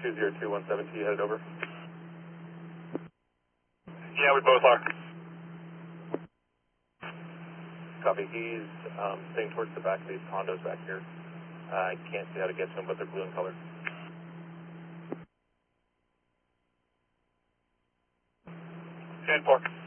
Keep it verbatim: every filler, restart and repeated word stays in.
two zero two one seven T headed over. Yeah, we both are. Copy. He's um, staying towards the back of these condos back here. Uh, I can't see how to get to him, but they're blue in color. ten four.